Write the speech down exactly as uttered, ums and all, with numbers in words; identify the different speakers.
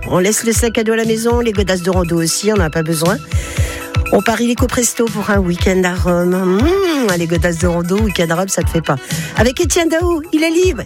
Speaker 1: On laisse le sac à dos à la maison, les godasses de rando aussi, on n'en a pas besoin. On parie l'éco presto pour un week-end à Rome. Mmh, les godasses de rando, week-end à Rome, ça te fait pas. Avec Étienne Daou, il est libre.